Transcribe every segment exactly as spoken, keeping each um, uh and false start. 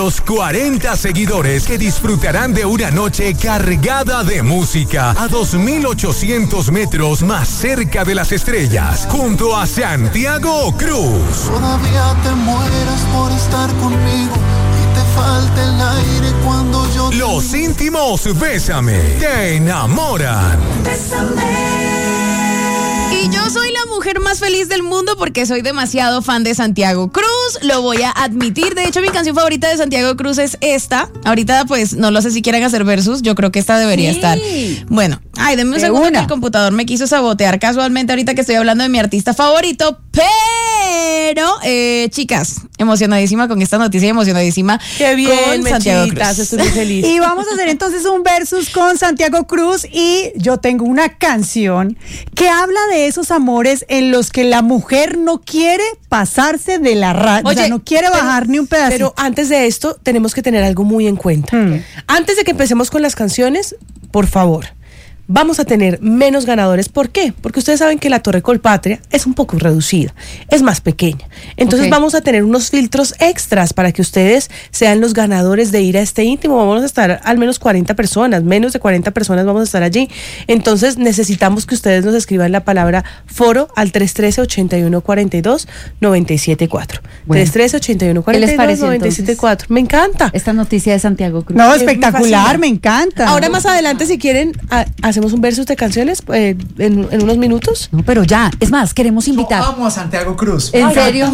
los cuarenta seguidores que disfrutarán de una noche cargada de música a dos mil ochocientos metros más cerca de las estrellas, junto a Santiago Cruz. Todavía te mueras por estar conmigo y te falta el aire cuando yo... Los íntimos Bésame te enamoran. Bésame. Y yo soy la mujer más feliz del mundo porque soy demasiado fan de Santiago Cruz, lo voy a admitir. De hecho, mi canción favorita de Santiago Cruz es esta. Ahorita, pues, no lo sé si quieren hacer versus. Yo creo que esta debería sí. estar. Bueno, ay, denme un de segundo una. que el computador me quiso sabotear casualmente ahorita que estoy hablando de mi artista favorito, pero, eh, chicas, emocionadísima con esta noticia, emocionadísima Qué bien, con Santiago Cruz. Estoy muy feliz. Y vamos a hacer entonces un versus con Santiago Cruz y yo tengo una canción que habla de esos amores en los que la mujer no quiere pasarse de la raya, o sea, no quiere bajar pero, ni un pedacito. Pero antes de esto tenemos que tener algo muy en cuenta. Hmm. Antes de que empecemos con las canciones, por favor, vamos a tener menos ganadores. ¿Por qué? Porque ustedes saben que la Torre Colpatria es un poco reducida, es más pequeña. Entonces okay. vamos a tener unos filtros extras para que ustedes sean los ganadores de ir a este íntimo. Vamos a estar al menos cuarenta personas, menos de cuarenta personas vamos a estar allí. Entonces necesitamos que ustedes nos escriban la palabra foro al tres uno tres, ocho uno cuatro dos, nueve siete cuatro. Bueno. tres uno tres, ocho uno cuatro dos, nueve siete cuatro. Me encanta. Esta noticia de Santiago Cruz. No, espectacular, me, me encanta. Ahora más adelante, si quieren, a, hacemos un versus de canciones eh, en, en unos minutos. No, pero ya, es más, queremos invitar. Yo amo a Santiago Cruz. ¿En serio?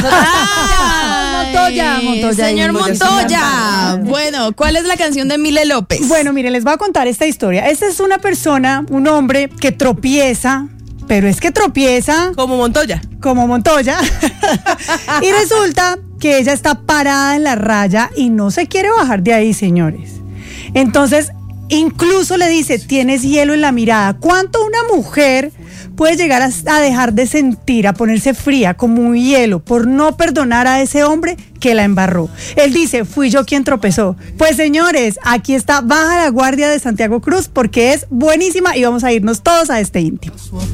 Ay, Montoya, Montoya. Señor Montoya. Bueno, ¿cuál es la canción de Mile López? Bueno, mire, les voy a contar esta historia. Esta es una persona, un hombre que tropieza, pero es que tropieza. Como Montoya. Como Montoya. Y resulta que ella está parada en la raya y no se quiere bajar de ahí, señores. Entonces, incluso le dice, tienes hielo en la mirada. ¿Cuánto una mujer puede llegar a, a dejar de sentir, a ponerse fría como un hielo por no perdonar a ese hombre que la embarró? Él dice, fui yo quien tropezó. Pues señores, aquí está Baja la Guardia de Santiago Cruz porque es buenísima y vamos a irnos todos a este íntimo.